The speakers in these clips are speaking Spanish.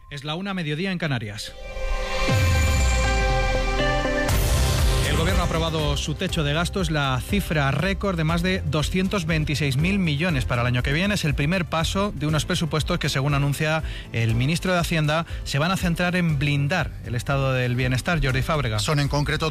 Es la 1:00 en Canarias. El Gobierno ha aprobado su techo de gastos, la cifra récord de más de 226.000 millones para el año que viene. Es el primer paso de unos presupuestos que, según anuncia el ministro de Hacienda, se van a centrar en blindar el estado del bienestar. Jordi Fábrega. Son en concreto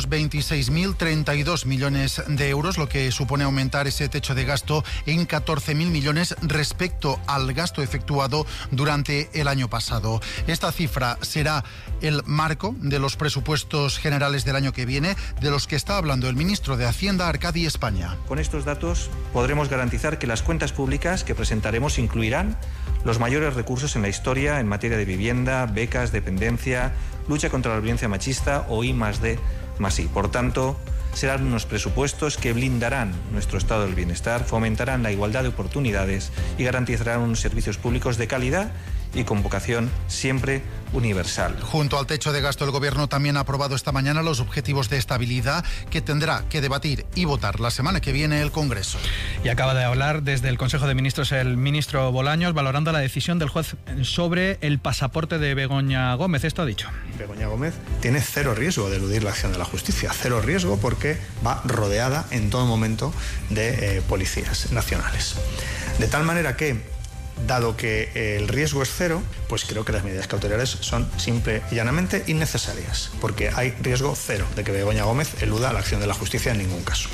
226.032 millones de euros, lo que supone aumentar ese techo de gasto en 14.000 millones respecto al gasto efectuado durante el año pasado. Esta cifra será el marco de los presupuestos generales del año que viene, de los que está hablando el ministro de Hacienda, Arcadi España. Con estos datos podremos garantizar que las cuentas públicas que presentaremos incluirán los mayores recursos en la historia en materia de vivienda, becas, dependencia, lucha contra la violencia machista o I+D+I. Por tanto, serán unos presupuestos que blindarán nuestro estado del bienestar, fomentarán la igualdad de oportunidades y garantizarán unos servicios públicos de calidad y con vocación siempre universal. Junto al techo de gasto, el Gobierno también ha aprobado esta mañana los objetivos de estabilidad que tendrá que debatir y votar la semana que viene el Congreso. Y acaba de hablar desde el Consejo de Ministros el ministro Bolaños, valorando la decisión del juez sobre el pasaporte de Begoña Gómez. Esto ha dicho. Begoña Gómez tiene cero riesgo de eludir la acción de la justicia, cero riesgo porque va rodeada en todo momento de policías nacionales. De tal manera que, dado que el riesgo es cero, pues creo que las medidas cautelares son simple y llanamente innecesarias, porque hay riesgo cero de que Begoña Gómez eluda la acción de la justicia en ningún caso.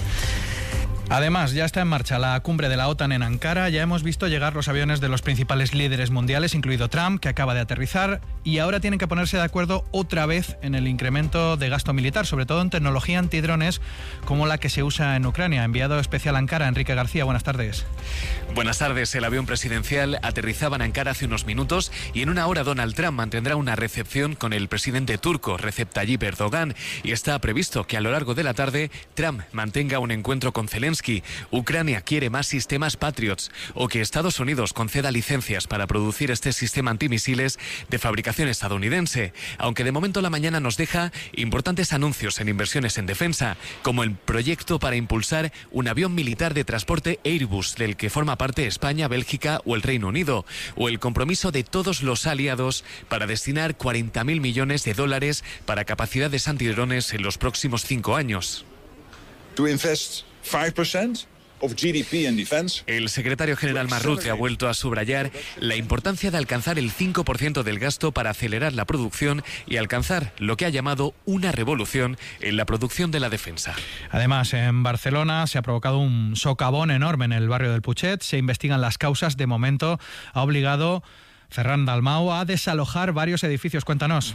Además, ya está en marcha la cumbre de la OTAN en Ankara. Ya hemos visto llegar los aviones de los principales líderes mundiales, incluido Trump, que acaba de aterrizar, y ahora tienen que ponerse de acuerdo otra vez en el incremento de gasto militar, sobre todo en tecnología antidrones como la que se usa en Ucrania. Enviado especial a Ankara, Enrique García, buenas tardes. Buenas tardes. El avión presidencial aterrizaba en Ankara hace unos minutos y en una hora Donald Trump mantendrá una recepción con el presidente turco Recep Tayyip Erdogan, y está previsto que a lo largo de la tarde Trump mantenga un encuentro con Zelensky. Ucrania quiere más sistemas Patriots, o que Estados Unidos conceda licencias para producir este sistema antimisiles de fabricación estadounidense, aunque de momento la mañana nos deja importantes anuncios en inversiones en defensa, como el proyecto para impulsar un avión militar de transporte Airbus, del que forma parte España, Bélgica o el Reino Unido, o el compromiso de todos los aliados para destinar 40.000 millones de dólares para capacidades antidrones en los próximos 5 años. To invest 5% of GDP in defense. El secretario general Marrute ha vuelto a subrayar la importancia de alcanzar el 5% del gasto para acelerar la producción y alcanzar lo que ha llamado una revolución en la producción de la defensa. Además, en Barcelona se ha provocado un socavón enorme en el barrio del Putxet. Se investigan las causas. De momento ha obligado Ferran Dalmau a desalojar varios edificios. Cuéntanos.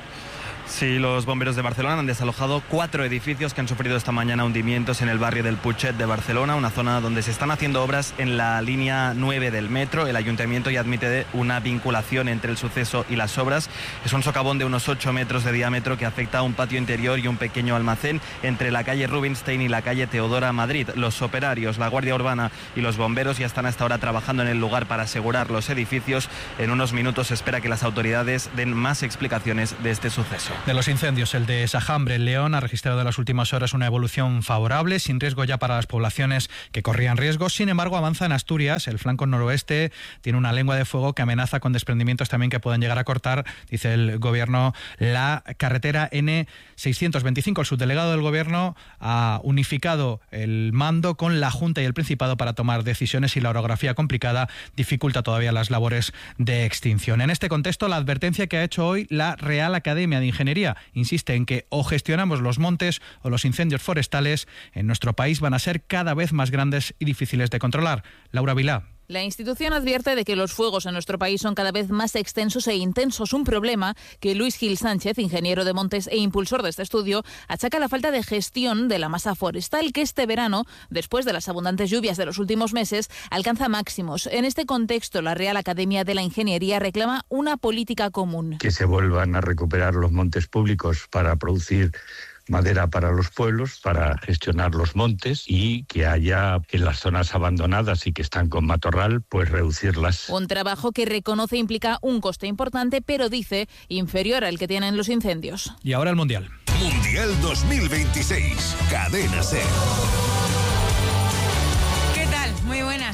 Sí, los bomberos de Barcelona han desalojado 4 edificios que han sufrido esta mañana hundimientos en el barrio del Putxet de Barcelona, una zona donde se están haciendo obras en la línea 9 del metro. El ayuntamiento ya admite una vinculación entre el suceso y las obras. Es un socavón de unos 8 metros de diámetro que afecta a un patio interior y un pequeño almacén entre la calle Rubinstein y la calle Teodora Madrid. Los operarios, la Guardia Urbana y los bomberos ya están hasta ahora trabajando en el lugar para asegurar los edificios. En unos minutos se espera que las autoridades den más explicaciones de este suceso. De los incendios, el de Sajambre, en León, ha registrado en las últimas horas una evolución favorable, sin riesgo ya para las poblaciones que corrían riesgo. Sin embargo, avanza en Asturias. El flanco noroeste tiene una lengua de fuego que amenaza con desprendimientos también que pueden llegar a cortar, dice el Gobierno, la carretera N625. El subdelegado del Gobierno ha unificado el mando con la Junta y el Principado para tomar decisiones, y la orografía complicada dificulta todavía las labores de extinción. En este contexto, la advertencia que ha hecho hoy la Real Academia de Ingeniería insiste en que o gestionamos los montes o los incendios forestales en nuestro país van a ser cada vez más grandes y difíciles de controlar. Laura Vilá. La institución advierte de que los fuegos en nuestro país son cada vez más extensos e intensos, un problema que Luis Gil Sánchez, ingeniero de montes e impulsor de este estudio, achaca a la falta de gestión de la masa forestal, que este verano, después de las abundantes lluvias de los últimos meses, alcanza máximos. En este contexto, la Real Academia de la Ingeniería reclama una política común. Que se vuelvan a recuperar los montes públicos para producir madera para los pueblos, para gestionar los montes, y que haya en las zonas abandonadas y que están con matorral, pues reducirlas. Un trabajo que reconoce implica un coste importante, pero dice inferior al que tienen los incendios. Y ahora el Mundial. Mundial 2026, Cadena SER. ¿Qué tal? Muy buenas.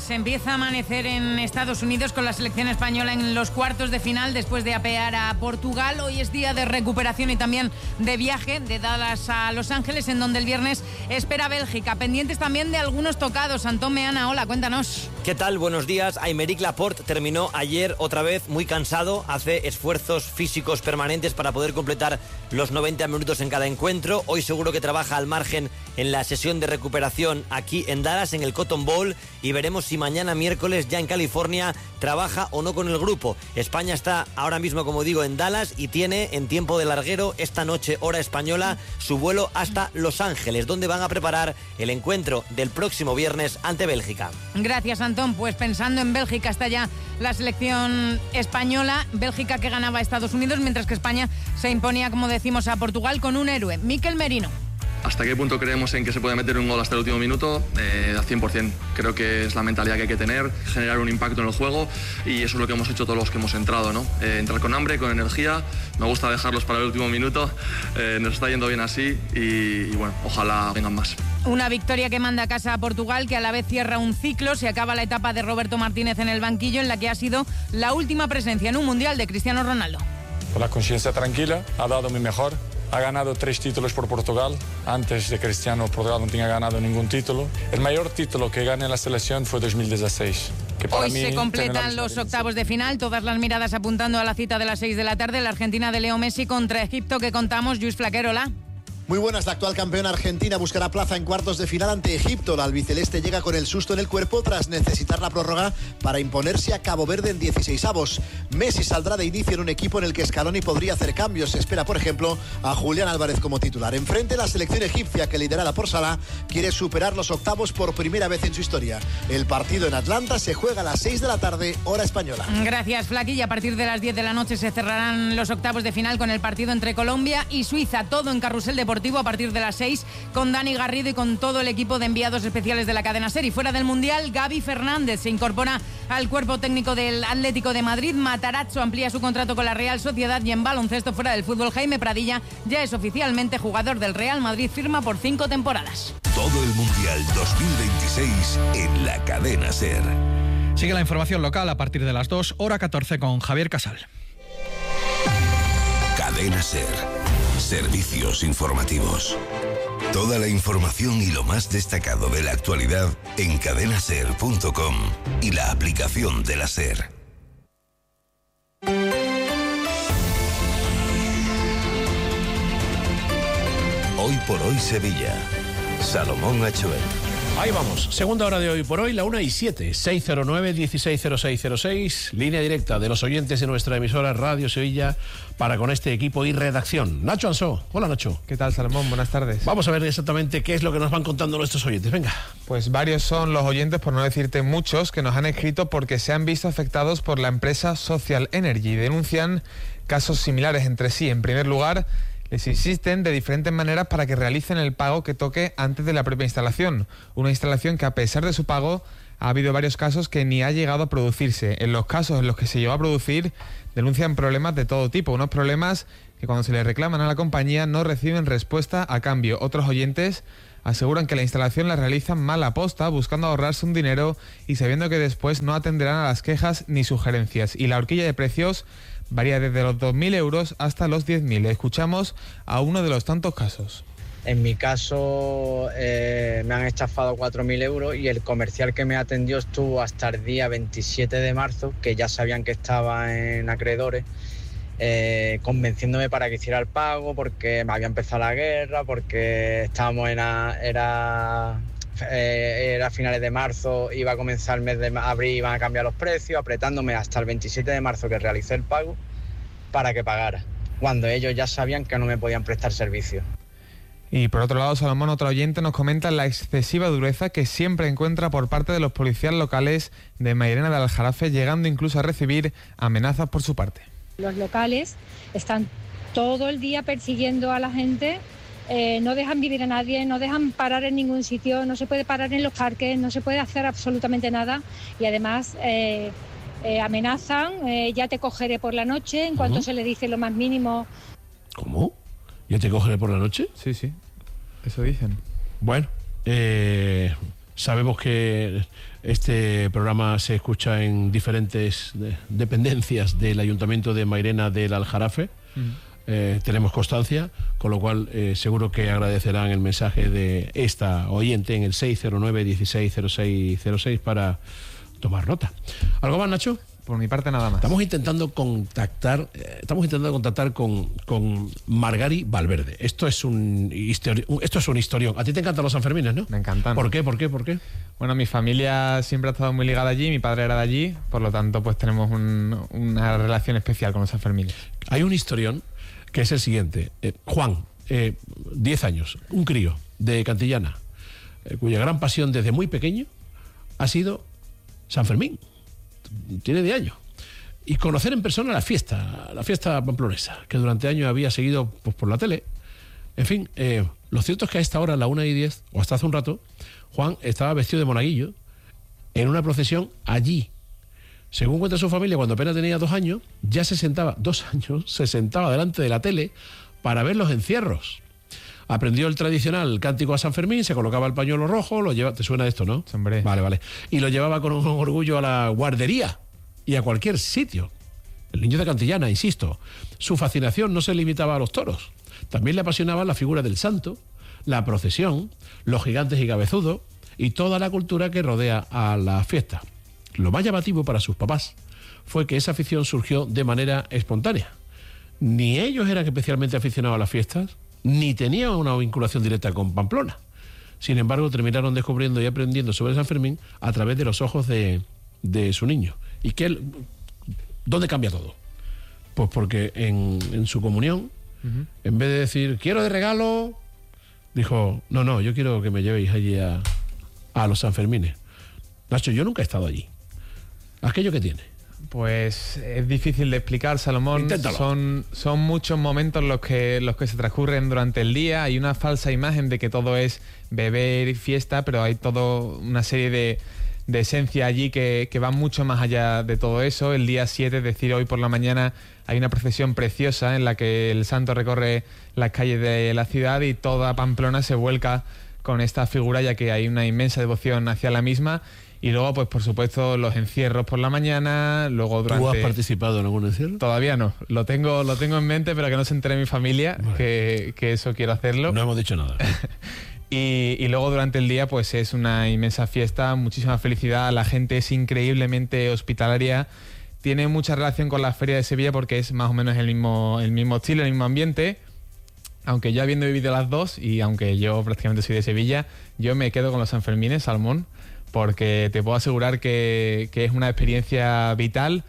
Se empieza a amanecer en Estados Unidos con la selección española en los cuartos de final después de apear a Portugal. Hoy es día de recuperación y también de viaje de Dallas a Los Ángeles, en donde el viernes espera Bélgica. Pendientes también de algunos tocados. Antón Meana, hola, cuéntanos. ¿Qué tal? Buenos días. Aymeric Laporte terminó ayer otra vez muy cansado. Hace esfuerzos físicos permanentes para poder completar los 90 minutos en cada encuentro. Hoy seguro que trabaja al margen en la sesión de recuperación aquí en Dallas, en el Cotton Bowl, y veremos si mañana miércoles ya en California trabaja o no con el grupo. España está ahora mismo, como digo, en Dallas y tiene en tiempo de larguero esta noche, hora española, su vuelo hasta Los Ángeles, donde van a preparar el encuentro del próximo viernes ante Bélgica. Gracias, Antón. Pues pensando en Bélgica está ya la selección española. Bélgica que ganaba a Estados Unidos, mientras que España se imponía, como decimos, a Portugal con un héroe, Mikel Merino. ¿Hasta qué punto creemos en que se puede meter un gol hasta el último minuto? Al 100%. Creo que es la mentalidad que hay que tener, generar un impacto en el juego, y eso es lo que hemos hecho todos los que hemos entrado, ¿no? Entrar con hambre, con energía. Me gusta dejarlos para el último minuto. Nos está yendo bien así y bueno, ojalá vengan más. Una victoria que manda a casa a Portugal, que a la vez cierra un ciclo. Se acaba la etapa de Roberto Martínez en el banquillo, en la que ha sido la última presencia en un Mundial de Cristiano Ronaldo. Con la conciencia tranquila, ha dado mi mejor. Ha ganado 3 títulos por Portugal. Antes de Cristiano, Portugal no tenía ganado ningún título. El mayor título que gané en la selección fue 2016. Que para Hoy mí se completan los octavos de final, todas las miradas apuntando a la cita de las 6 de la tarde, la Argentina de Leo Messi contra Egipto, que contamos. Luis Flaquerola. Muy buenas, la actual campeona argentina buscará plaza en cuartos de final ante Egipto. La albiceleste llega con el susto en el cuerpo tras necesitar la prórroga para imponerse a Cabo Verde en 16avos. Messi saldrá de inicio en un equipo en el que Scaloni podría hacer cambios. Se espera, por ejemplo, a Julián Álvarez como titular. Enfrente, la selección egipcia, que liderada por Salah, quiere superar los octavos por primera vez en su historia. El partido en Atlanta se juega a las 6 de la tarde, hora española. Gracias, Flaqui. A partir de las 10 de la noche se cerrarán los octavos de final con el partido entre Colombia y Suiza. Todo en Carrusel Deportivo a partir de las 6 con Dani Garrido y con todo el equipo de enviados especiales de la cadena SER. Y fuera del Mundial, Gaby Fernández se incorpora al cuerpo técnico del Atlético de Madrid. Matarazzo amplía su contrato con la Real Sociedad, y en baloncesto fuera del fútbol, Jaime Pradilla ya es oficialmente jugador del Real Madrid, firma por 5 temporadas. Todo el Mundial 2026 en la cadena SER. Sigue la información local a partir de las 2, hora 14 con Javier Casal. Cadena SER. Servicios informativos. Toda la información y lo más destacado de la actualidad en cadenaser.com y la aplicación de la SER. Hoy por hoy Sevilla. Salomón Achuel. Ahí vamos, segunda hora de Hoy por Hoy, la 1:07, 609-160606, línea directa de los oyentes de nuestra emisora Radio Sevilla para con este equipo y redacción. Nacho Ansó, hola Nacho. ¿Qué tal, Salomón? Buenas tardes. Vamos a ver exactamente qué es lo que nos van contando nuestros oyentes, venga. Pues varios son los oyentes, por no decirte muchos, que nos han escrito porque se han visto afectados por la empresa Social Energy y denuncian casos similares entre sí. En primer lugar, les insisten de diferentes maneras para que realicen el pago que toque antes de la propia instalación. Una instalación que, a pesar de su pago, ha habido varios casos que ni ha llegado a producirse. En los casos en los que se llegó a producir, denuncian problemas de todo tipo. Unos problemas que, cuando se les reclaman a la compañía, no reciben respuesta a cambio. Otros oyentes aseguran que la instalación la realizan mal a posta, buscando ahorrarse un dinero y sabiendo que después no atenderán a las quejas ni sugerencias. Y la horquilla de precios varía desde los 2.000 euros hasta los 10.000. Escuchamos a uno de los tantos casos. En mi caso me han estafado 4.000 euros y el comercial que me atendió estuvo hasta el día 27 de marzo, que ya sabían que estaba en acreedores, convenciéndome para que hiciera el pago porque me había empezado la guerra, porque estábamos era finales de marzo, iba a comenzar el mes de abril, iban a cambiar los precios, apretándome hasta el 27 de marzo que realicé el pago para que pagara, cuando ellos ya sabían que no me podían prestar servicio. Y por otro lado, Salomón, otro oyente, nos comenta la excesiva dureza que siempre encuentra por parte de los policías locales de Mairena de Aljarafe, llegando incluso a recibir amenazas por su parte. Los locales están todo el día persiguiendo a la gente. No dejan vivir a nadie, no dejan parar en ningún sitio, no se puede parar en los parques, no se puede hacer absolutamente nada y además amenazan, ya te cogeré por la noche en cuanto se le dice lo más mínimo. ¿Cómo? ¿Ya te cogeré por la noche? Sí, eso dicen. Bueno, Sabemos que este programa se escucha en diferentes dependencias del Ayuntamiento de Mairena del Aljarafe. Tenemos constancia, con lo cual seguro que agradecerán el mensaje de esta oyente en el 609-160606 para tomar nota. ¿Algo más, Nacho? Por mi parte nada más. Estamos intentando contactar con Margari Valverde. Esto es un historión. A ti te encantan los Sanfermines, ¿no? Me encantan. ¿Por qué? Bueno, mi familia siempre ha estado muy ligada allí, mi padre era de allí, por lo tanto pues tenemos una relación especial con los Sanfermines. Hay un historión que es el siguiente. Juan, 10 años, un crío de Cantillana, cuya gran pasión desde muy pequeño ha sido San Fermín. Tiene 10 años. Y conocer en persona la fiesta pamplonesa, que durante años había seguido pues, por la tele. En fin, lo cierto es que a esta hora, a la 1:10, o hasta hace un rato, Juan estaba vestido de monaguillo en una procesión allí. Según cuenta su familia, cuando apenas tenía 2 años, se sentaba delante de la tele para ver los encierros. Aprendió el tradicional cántico a San Fermín, se colocaba el pañuelo rojo, ¿te suena esto, no? Hombre. Vale. Y lo llevaba con un orgullo a la guardería y a cualquier sitio. El niño de Cantillana, insisto, su fascinación no se limitaba a los toros. También le apasionaba la figura del santo, la procesión, los gigantes y cabezudos y toda la cultura que rodea a la fiesta. Lo más llamativo para sus papás fue que esa afición surgió de manera espontánea. Ni ellos eran especialmente aficionados a las fiestas, ni tenían una vinculación directa con Pamplona. Sin embargo, terminaron descubriendo y aprendiendo sobre San Fermín a través de los ojos de su niño. ¿Y dónde cambia todo? Pues porque en su comunión, en vez de decir, quiero de regalo, dijo, no, yo quiero que me llevéis allí a los Sanfermines. Nacho, yo nunca he estado allí. ¿Aquello que tiene? Pues es difícil de explicar, Salomón. Inténtalo. Son muchos momentos los que se transcurren durante el día. Hay una falsa imagen de que todo es beber y fiesta, pero hay toda una serie de esencia allí que va mucho más allá de todo eso. El día 7, es decir, hoy por la mañana, hay una procesión preciosa en la que el santo recorre las calles de la ciudad y toda Pamplona se vuelca con esta figura, ya que hay una inmensa devoción hacia la misma. Y luego, pues por supuesto, los encierros por la mañana, luego durante... ¿Tú has participado en algún encierro? Todavía no. Lo tengo en mente, pero que no se entere mi familia, bueno, que eso quiero hacerlo. No hemos dicho nada. Y luego durante el día, pues es una inmensa fiesta, muchísima felicidad. La gente es increíblemente hospitalaria. Tiene mucha relación con la Feria de Sevilla porque es más o menos el mismo estilo, el mismo ambiente. Aunque yo habiendo vivido las dos, y aunque yo prácticamente soy de Sevilla, yo me quedo con los Sanfermines, Salmón, porque te puedo asegurar que es una experiencia vital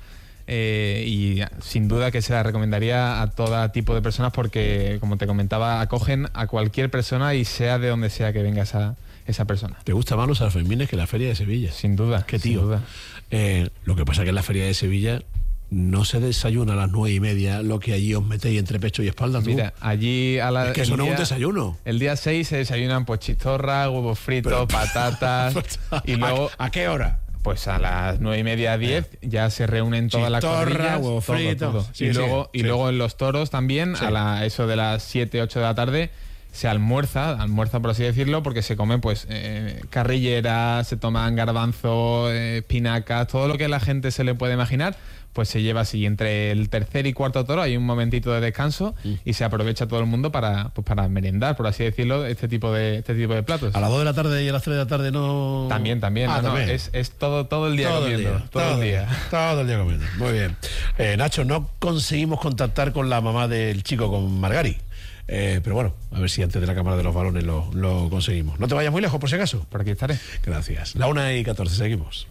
y sin duda que se la recomendaría a todo tipo de personas porque, como te comentaba, acogen a cualquier persona y sea de donde sea que venga esa persona. ¿Te gusta más los Sanfermines que la Feria de Sevilla? Sin duda. ¿Qué tío? Sin duda. Lo que pasa es que en la Feria de Sevilla no se desayuna a las 9:30 lo que allí os metéis entre pecho y espalda. Mira, allí es que eso no es un desayuno. El día 6 se desayunan pues chistorra, huevos fritos, patatas y luego... ¿A qué hora? Pues a las 9:30, 10 ya se reúnen todas las cuadrillas, huevos fritos. Todo. Sí, y luego en los toros también, a eso de las 7, 8 de la tarde, se almuerza por así decirlo, porque se comen pues carrilleras, se toman garbanzo, espinacas, todo lo que a la gente se le puede imaginar, pues se lleva así. Entre el tercer y cuarto toro hay un momentito de descanso y se aprovecha todo el mundo para merendar, por así decirlo, este tipo de platos. ¿A las 2 de la tarde y a las 3 de la tarde no...? También. también. Es todo el día comiendo. Todo el día comiendo. Muy bien. Nacho, no conseguimos contactar con la mamá del chico, con Margari. Pero bueno, a ver si antes de la Cámara de los Balones lo conseguimos. No te vayas muy lejos, por si acaso. Por aquí estaré. Gracias. La 1:14, seguimos.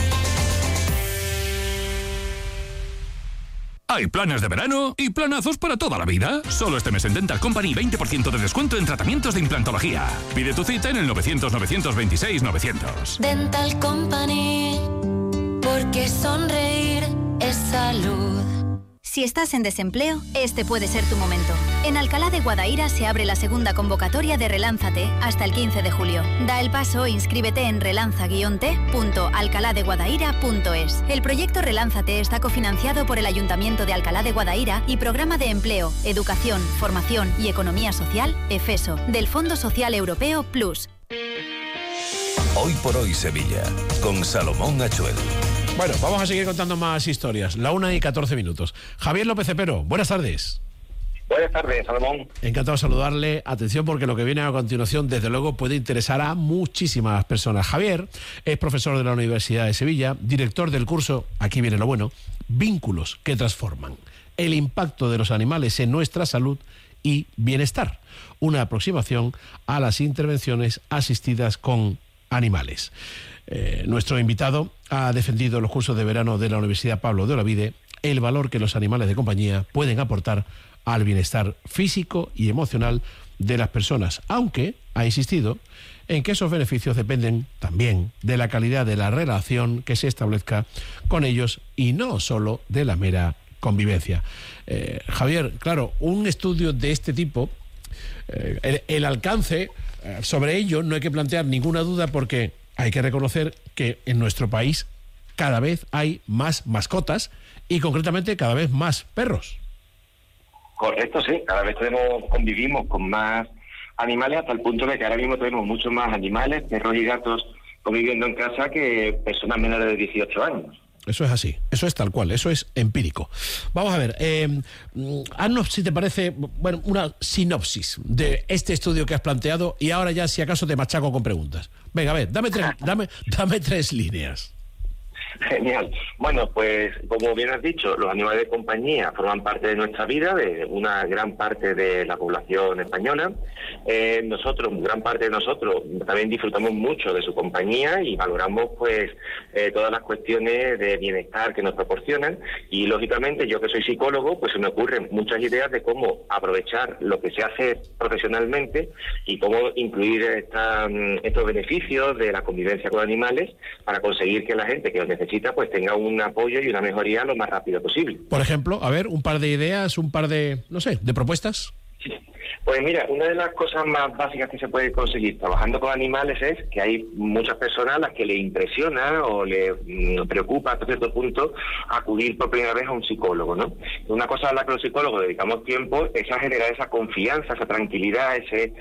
Hay planes de verano y planazos para toda la vida. Solo este mes en Dental Company 20% de descuento en tratamientos de implantología. Pide tu cita en el 900-926-900. Dental Company, porque sonreír es salud. Si estás en desempleo, este puede ser tu momento. En Alcalá de Guadaira se abre la segunda convocatoria de Relánzate hasta el 15 de julio. Da el paso e inscríbete en relanza-t.alcaladeguadaira.es. El proyecto Relánzate está cofinanciado por el Ayuntamiento de Alcalá de Guadaira y Programa de Empleo, Educación, Formación y Economía Social, EFESO, del Fondo Social Europeo Plus. Hoy por hoy Sevilla, con Salomón Achuel. Bueno, vamos a seguir contando más historias. 1:14. Javier López Cepero, buenas tardes. Buenas tardes, Salomón. Encantado de saludarle. Atención, porque lo que viene a continuación, desde luego, puede interesar a muchísimas personas. Javier es profesor de la Universidad de Sevilla, director del curso, aquí viene lo bueno, Vínculos que transforman. El impacto de los animales en nuestra salud y bienestar. Una aproximación a las intervenciones asistidas con animales. Nuestro invitado ha defendido los cursos de verano de la Universidad Pablo de Olavide, el valor que los animales de compañía pueden aportar al bienestar físico y emocional de las personas, aunque ha insistido en que esos beneficios dependen también de la calidad de la relación que se establezca con ellos y no solo de la mera convivencia. Javier, claro, un estudio de este tipo, el alcance sobre ello no hay que plantear ninguna duda, porque hay que reconocer que en nuestro país cada vez hay más mascotas y concretamente cada vez más perros. Correcto, sí. Cada vez convivimos con más animales, hasta el punto de que ahora mismo tenemos muchos más animales, perros y gatos, conviviendo en casa que personas menores de 18 años. Eso es así, eso es tal cual, eso es empírico. Vamos a ver, haznos, si te parece, bueno, una sinopsis de este estudio que has planteado, y ahora ya, si acaso, te machaco con preguntas. Venga, a ver, dame tres líneas. Genial. Bueno, pues como bien has dicho, los animales de compañía forman parte de nuestra vida, de una gran parte de la población española. Gran parte de nosotros también disfrutamos mucho de su compañía y valoramos pues todas las cuestiones de bienestar que nos proporcionan, y lógicamente yo, que soy psicólogo, pues se me ocurren muchas ideas de cómo aprovechar lo que se hace profesionalmente y cómo incluir estos beneficios de la convivencia con animales para conseguir que la gente que los necesita pues tenga un apoyo y una mejoría lo más rápido posible. Por ejemplo, a ver, un par de ideas, un par de, no sé, de propuestas. Sí. Pues mira, una de las cosas más básicas que se puede conseguir trabajando con animales es que hay muchas personas a las que le impresiona o le preocupa hasta cierto punto acudir por primera vez a un psicólogo, ¿no? Una cosa a la que los psicólogos dedicamos tiempo es a generar esa confianza, esa tranquilidad,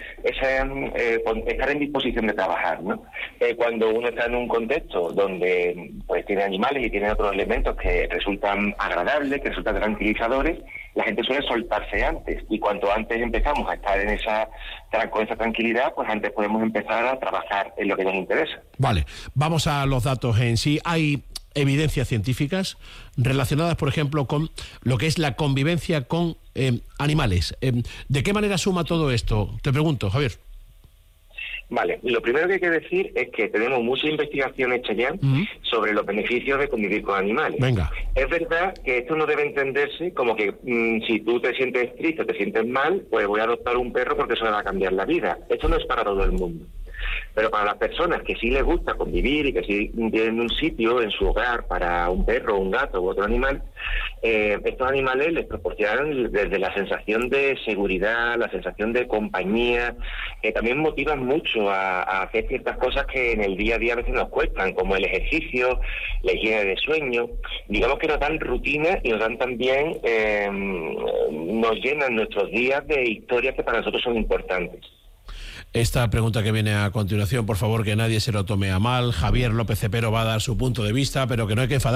estar en disposición de trabajar, ¿no? Cuando uno está en un contexto donde pues tiene animales y tiene otros elementos que resultan agradables, que resultan tranquilizadores, la gente suele soltarse antes, y cuanto antes empezamos a estar con esa tranquilidad, pues antes podemos empezar a trabajar en lo que nos interesa. Vale, vamos a los datos en sí. Hay evidencias científicas relacionadas, por ejemplo, con lo que es la convivencia con animales. ¿De qué manera suma todo esto? Te pregunto, Javier. Vale, lo primero que hay que decir es que tenemos mucha investigación hecha ya sobre los beneficios de convivir con animales. Venga. Es verdad que esto no debe entenderse como que si tú te sientes triste, te sientes mal, pues voy a adoptar un perro porque eso me va a cambiar la vida. Esto no es para todo el mundo. Pero para las personas que sí les gusta convivir y que sí tienen un sitio en su hogar para un perro, un gato u otro animal, estos animales les proporcionan desde la sensación de seguridad, la sensación de compañía, que también motivan mucho a hacer ciertas cosas que en el día a día a veces nos cuestan, como el ejercicio, la higiene de sueño. Digamos que nos dan rutina y nos dan también, nos llenan nuestros días de historias que para nosotros son importantes. Esta pregunta que viene a continuación, por favor, que nadie se lo tome a mal. Javier López Cepero va a dar su punto de vista, pero que no hay que enfadar.